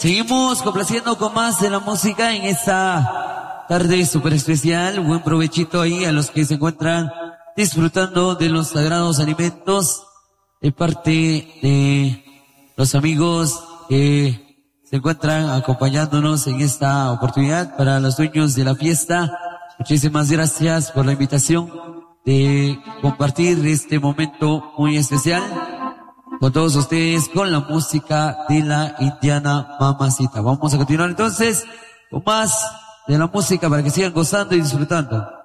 Seguimos complaciendo con más de la música en esta tarde súper especial. Buen provechito ahí a los que se encuentran disfrutando de los sagrados alimentos de parte de los amigos que se encuentran acompañándonos en esta oportunidad. Para los dueños de la fiesta, muchísimas gracias por la invitación de compartir este momento muy especial con todos ustedes, con la música de la Indiana Mamacita. Vamos a continuar entonces con más de la música para que sigan gozando y disfrutando.